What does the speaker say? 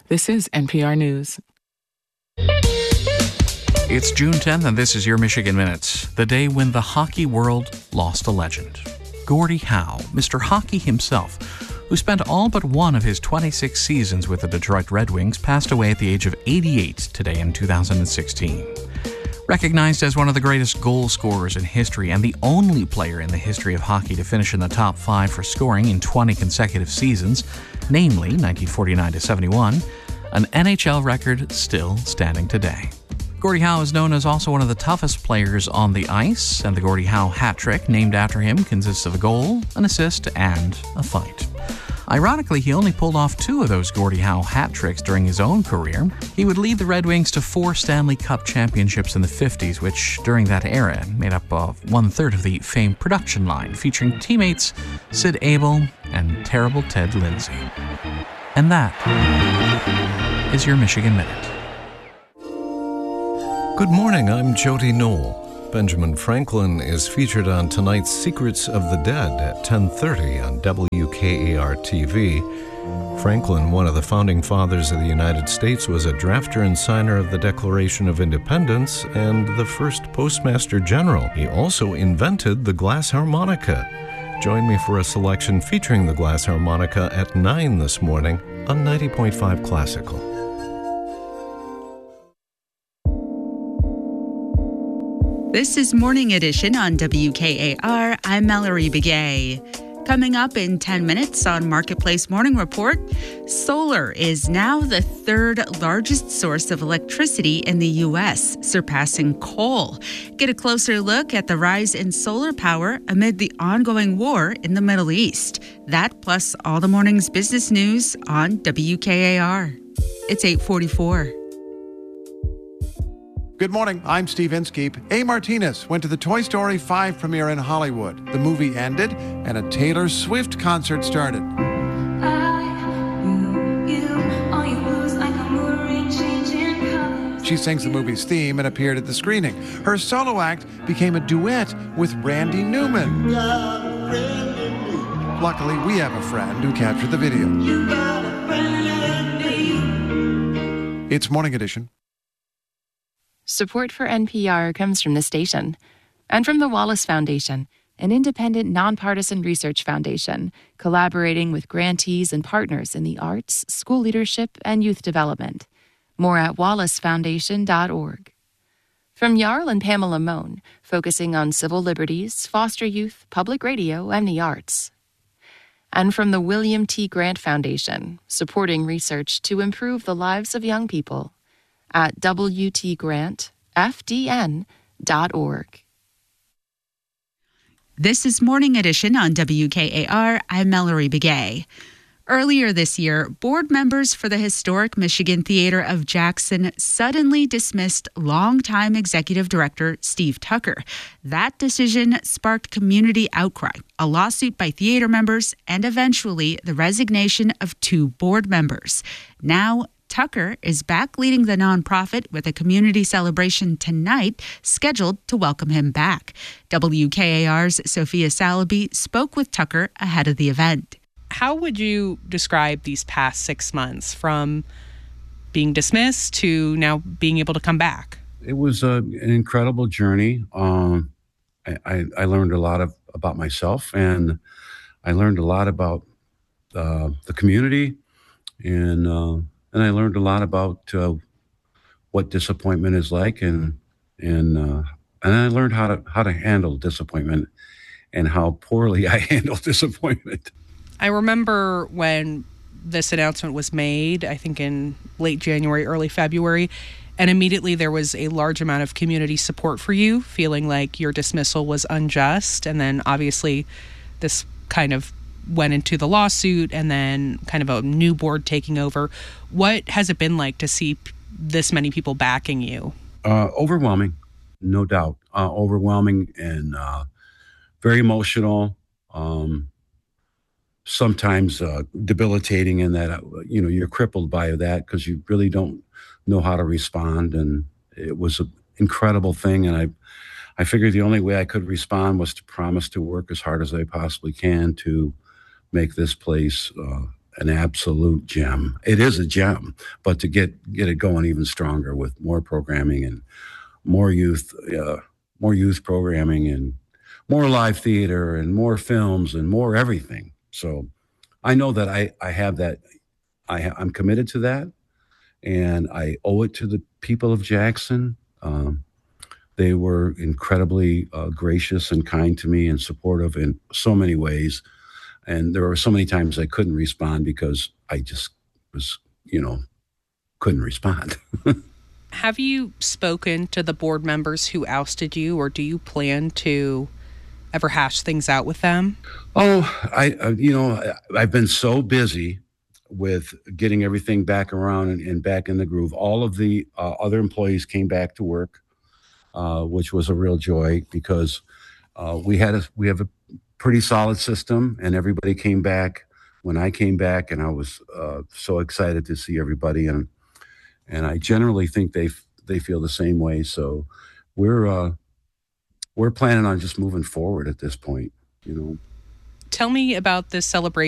This is NPR News. It's June 10th, and this is your Michigan Minute, the day when the hockey world lost a legend. Gordie Howe, Mr. Hockey himself, who spent all but one of his 26 seasons with the Detroit Red Wings, passed away at the age of 88 today in 2016. Recognized as one of the greatest goal scorers in history and the only player in the history of hockey to finish in the top 5 for scoring in 20 consecutive seasons, namely 1949-71, an NHL record still standing today. Gordie Howe is known as also one of the toughest players on the ice, and the Gordie Howe hat trick, named after him, consists of a goal, an assist, and a fight. Ironically, he only pulled off 2 of those Gordie Howe hat tricks during his own career. He would lead the Red Wings to 4 Stanley Cup championships in the 50s, which, during that era, made up of 1/3 of the famed production line, featuring teammates Sid Abel and terrible Ted Lindsay. And that is your Michigan Minute. Good morning, I'm Jody Knoll. Benjamin Franklin is featured on tonight's Secrets of the Dead at 10:30 on WKAR-TV. Franklin, one of the founding fathers of the United States, was a drafter and signer of the Declaration of Independence and the first Postmaster General. He also invented the glass harmonica. Join me for a selection featuring the glass harmonica at 9 this morning on 90.5 Classical. This is Morning Edition on WKAR. I'm Mallory Begay. Coming up in 10 minutes on Marketplace Morning Report, solar is now the 3rd largest source of electricity in the U.S., surpassing coal. Get a closer look at the rise in solar power amid the ongoing war in the Middle East. That plus all the morning's business news on WKAR. It's 8:44. Good morning, I'm Steve Inskeep. A. Martinez went to the Toy Story 5 premiere in Hollywood. The movie ended, and a Taylor Swift concert started. She sings the movie's theme and appeared at the screening. Her solo act became a duet with Randy Newman. Luckily, we have a friend who captured the video. It's Morning Edition. Support for NPR comes from the station and from the Wallace Foundation, an independent, nonpartisan research foundation collaborating with grantees and partners in the arts, school leadership, and youth development. More at wallacefoundation.org. From Jarl and Pamela Mohn, focusing on civil liberties, foster youth, public radio, and the arts. And from the William T. Grant Foundation, supporting research to improve the lives of young people at WTGrantFDN.org. This is Morning Edition on WKAR. I'm Mallory Begay. Earlier this year, board members for the historic Michigan Theater of Jackson suddenly dismissed longtime executive director Steve Tucker. That decision sparked community outcry, a lawsuit by theater members, and eventually the resignation of 2 board members. Now, Tucker is back leading the nonprofit with a community celebration tonight scheduled to welcome him back. WKAR's Sophia Salaby spoke with Tucker ahead of the event. How would you describe these past 6 months from being dismissed to now being able to come back? It was an incredible journey. I learned a lot about myself, and I learned a lot about the community, and I learned a lot about what disappointment is like, and I learned how to handle disappointment and how poorly I handle disappointment. I remember when this announcement was made, I think in late January, early February, and immediately there was a large amount of community support for you, feeling like your dismissal was unjust. And then obviously this kind of went into the lawsuit and then kind of a new board taking over. What has it been like to see this many people backing you? Overwhelming, no doubt. Overwhelming and very emotional. Sometimes debilitating in that, you're crippled by that because you really don't know how to respond. And it was an incredible thing. And I figured the only way I could respond was to promise to work as hard as I possibly can to make this place an absolute gem. It is a gem, but to get it going even stronger with more programming and more youth programming and more live theater and more films and more everything. So I know that I have that. I'm committed to that, and I owe it to the people of Jackson. They were incredibly gracious and kind to me and supportive in so many ways. And there were so many times I couldn't respond because I just was, couldn't respond. Have you spoken to the board members who ousted you, or do you plan to ever hash things out with them? Oh, I've been so busy with getting everything back around and back in the groove. All of the other employees came back to work, which was a real joy because we have a pretty solid system, and everybody came back when I came back, and I was so excited to see everybody, and I generally think they feel the same way. So we're planning on just moving forward at this point. Tell me about this celebration